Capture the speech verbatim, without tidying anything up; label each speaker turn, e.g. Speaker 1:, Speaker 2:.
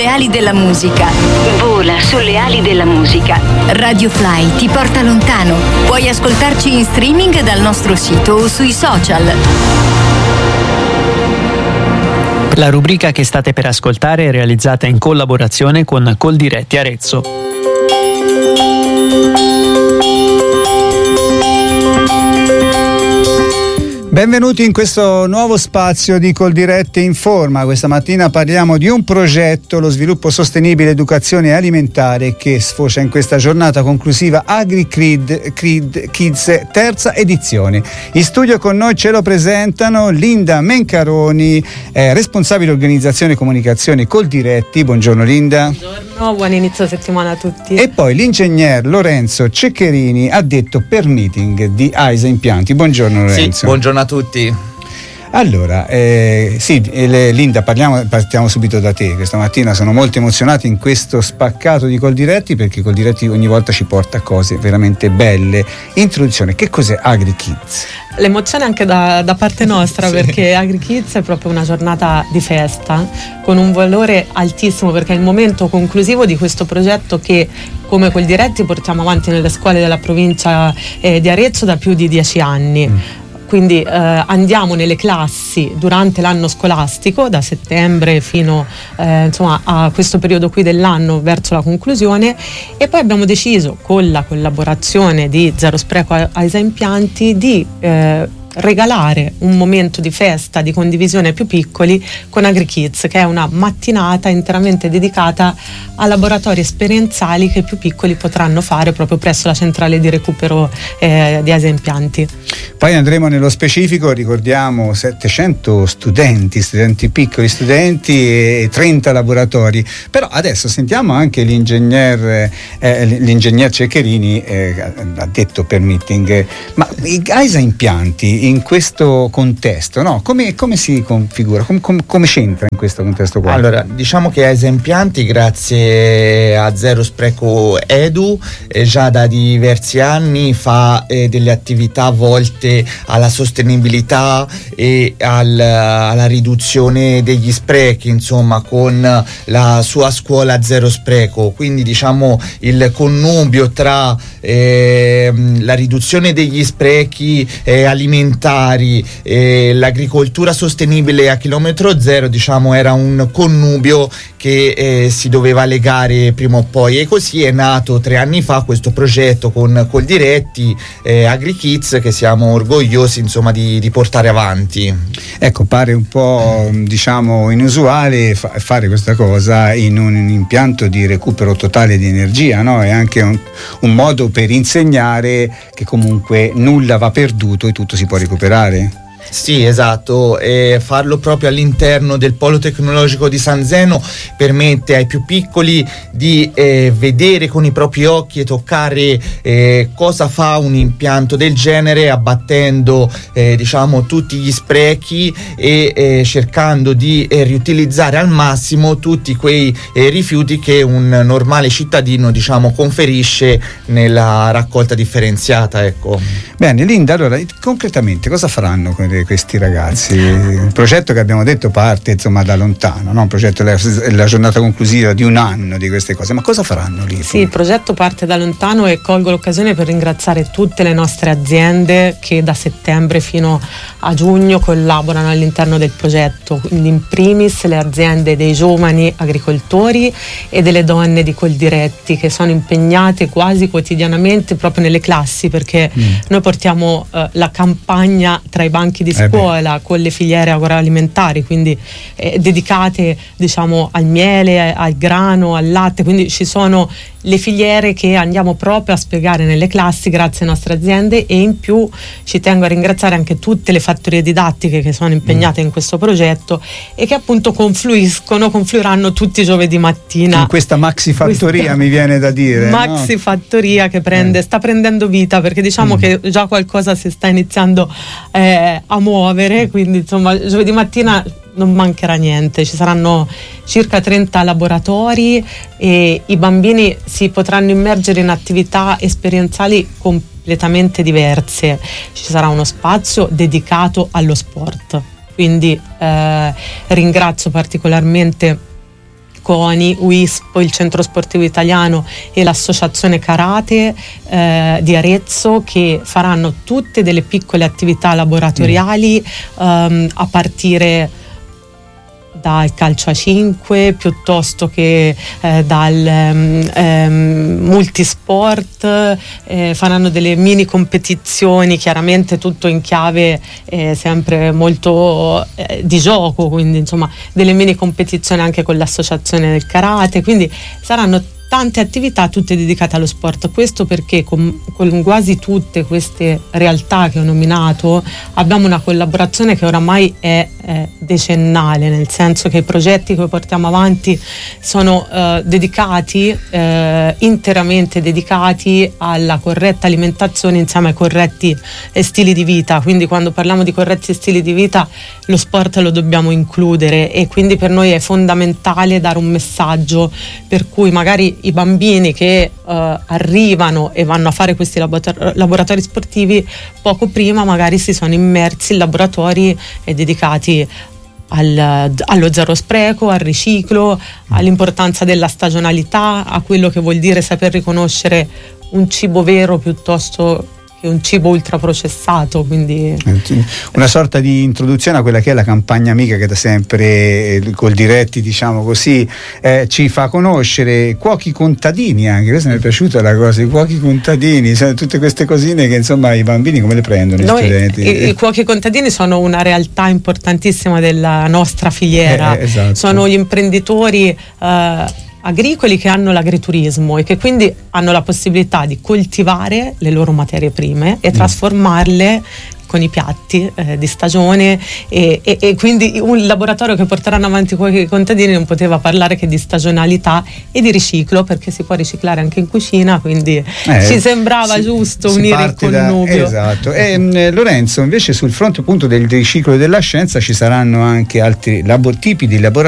Speaker 1: sulle ali della musica. Vola sulle ali della musica. Radio Fly ti porta lontano. Puoi ascoltarci in streaming dal nostro sito o sui social.
Speaker 2: La rubrica che state per ascoltare è realizzata in collaborazione con Coldiretti Arezzo.
Speaker 3: Benvenuti in questo nuovo spazio di Coldiretti Informa. Questa mattina parliamo di un progetto, lo sviluppo sostenibile educazione alimentare, che sfocia in questa giornata conclusiva AgriKid Kids terza edizione. In studio con noi ce lo presentano Linda Mencaroni, eh, responsabile organizzazione e comunicazione Coldiretti. Buongiorno Linda.
Speaker 4: Buongiorno, buon inizio settimana a tutti.
Speaker 3: E poi l'ingegner Lorenzo Ceccherini, addetto permitting di AISA Impianti. Buongiorno Lorenzo.
Speaker 5: Sì, buongiorno a tutti.
Speaker 3: Allora, eh, sì, eh, Linda, parliamo, partiamo subito da te. Questa mattina sono molto emozionato in questo spaccato di Coldiretti, perché Coldiretti ogni volta ci porta cose veramente belle. Introduzione, che cos'è AgriKids?
Speaker 4: L'emozione anche da, da parte nostra, sì. Perché AgriKids è proprio una giornata di festa con un valore altissimo, perché è il momento conclusivo di questo progetto che come Coldiretti portiamo avanti nelle scuole della provincia eh, di Arezzo da più di dieci anni. Mm. Quindi eh, andiamo nelle classi durante l'anno scolastico, da settembre fino eh, insomma, a questo periodo qui dell'anno, verso la conclusione, e poi abbiamo deciso, con la collaborazione di Zero Spreco AISA Impianti, di eh, regalare un momento di festa, di condivisione ai più piccoli con AgriKids, che è una mattinata interamente dedicata a laboratori esperienziali che i più piccoli potranno fare proprio presso la centrale di recupero eh, di AISA Impianti.
Speaker 3: Poi andremo nello specifico, ricordiamo settecento studenti, studenti piccoli, studenti e trenta laboratori. Però adesso sentiamo anche l'ingegner eh, l'ingegner Ceccherini, eh, ha detto permitting, ma AISA Impianti in questo contesto, no? Come, come si configura? Come, come, come c'entra in questo contesto qua?
Speaker 5: Allora, diciamo che AISA Impianti, grazie a Zero Spreco Edu, eh, già da diversi anni fa eh, delle attività volte alla sostenibilità e al, alla riduzione degli sprechi, insomma, con la sua scuola Zero Spreco. Quindi diciamo il connubio tra eh, la riduzione degli sprechi eh, alimentari e l'agricoltura sostenibile a chilometro zero, diciamo, era un connubio che eh, si doveva legare prima o poi, e così è nato tre anni fa questo progetto con Coldiretti eh, AgriKids, che siamo orgogliosi, insomma, di, di portare avanti.
Speaker 3: Ecco, pare un po' diciamo inusuale fa- fare questa cosa in un impianto di recupero totale di energia, no? È anche un, un modo per insegnare che comunque nulla va perduto e tutto si può recuperare.
Speaker 5: Sì, esatto, e farlo proprio all'interno del polo tecnologico di San Zeno permette ai più piccoli di eh, vedere con i propri occhi e toccare eh, cosa fa un impianto del genere, abbattendo eh, diciamo tutti gli sprechi e eh, cercando di eh, riutilizzare al massimo tutti quei eh, rifiuti che un normale cittadino, diciamo, conferisce nella raccolta differenziata, ecco.
Speaker 3: Bene, Linda, allora concretamente cosa faranno con questi ragazzi? Un progetto che abbiamo detto parte, insomma, da lontano, no? Un progetto, la, la giornata conclusiva di un anno di queste cose, ma cosa faranno lì?
Speaker 4: Sì, il progetto parte da lontano e colgo l'occasione per ringraziare tutte le nostre aziende che da settembre fino a giugno collaborano all'interno del progetto, quindi in primis le aziende dei giovani agricoltori e delle donne di Coldiretti, che sono impegnate quasi quotidianamente proprio nelle classi, perché mm. noi portiamo eh, la campagna tra i banchi di scuola eh con le filiere agroalimentari, quindi eh, dedicate, diciamo, al miele, al grano, al latte, quindi ci sono le filiere che andiamo proprio a spiegare nelle classi grazie alle nostre aziende, e in più ci tengo a ringraziare anche tutte le fattorie didattiche che sono impegnate mm. in questo progetto e che appunto confluiscono, confluiranno tutti i giovedì mattina
Speaker 3: in questa maxi fattoria, questa mi viene da dire,
Speaker 4: maxi
Speaker 3: no?
Speaker 4: fattoria che prende, eh. sta prendendo vita, perché diciamo mm. che già qualcosa si sta iniziando eh, a muovere, quindi insomma giovedì mattina non mancherà niente, ci saranno circa trenta laboratori e i bambini si potranno immergere in attività esperienziali completamente diverse. Ci sarà uno spazio dedicato allo sport, quindi eh, ringrazio particolarmente CONI, WISP, il Centro Sportivo Italiano e l'Associazione Karate eh, di Arezzo, che faranno tutte delle piccole attività laboratoriali mm. ehm, a partire dal calcio a cinque piuttosto che eh, dal um, um, multisport, eh, faranno delle mini competizioni, chiaramente tutto in chiave eh, sempre molto eh, di gioco, quindi insomma delle mini competizioni anche con l'associazione del karate, quindi saranno tante attività tutte dedicate allo sport. Questo perché con, con quasi tutte queste realtà che ho nominato abbiamo una collaborazione che oramai è eh, decennale, nel senso che i progetti che portiamo avanti sono eh, dedicati, eh, interamente dedicati alla corretta alimentazione insieme ai corretti eh, stili di vita. Quindi quando parliamo di corretti stili di vita lo sport lo dobbiamo includere, e quindi per noi è fondamentale dare un messaggio per cui magari i bambini che uh, arrivano e vanno a fare questi laboratori, laboratori sportivi, poco prima magari si sono immersi in laboratori eh, dedicati al, allo zero spreco, al riciclo, all'importanza della stagionalità, a quello che vuol dire saper riconoscere un cibo vero piuttosto che un cibo ultraprocessato, quindi
Speaker 3: una sorta di introduzione a quella che è la campagna amica che da sempre eh, col Diretti, diciamo così, eh, ci fa conoscere cuochi contadini. Anche questa mi è piaciuta, la cosa, i cuochi contadini, cioè, tutte queste cosine che insomma i bambini come le prendono, gli
Speaker 4: Noi,
Speaker 3: studenti?
Speaker 4: I, i cuochi contadini sono una realtà importantissima della nostra filiera,
Speaker 3: eh, esatto.
Speaker 4: Sono gli imprenditori eh, agricoli che hanno l'agriturismo e che quindi hanno la possibilità di coltivare le loro materie prime e trasformarle con i piatti eh, di stagione, e, e, e quindi un laboratorio che porteranno avanti quei contadini non poteva parlare che di stagionalità e di riciclo, perché si può riciclare anche in cucina, quindi eh, ci sembrava si, giusto si unire il connubio.
Speaker 3: Da, esatto. E mh, Lorenzo, invece sul fronte appunto del riciclo e della scienza ci saranno anche altri labo, tipi di laboratori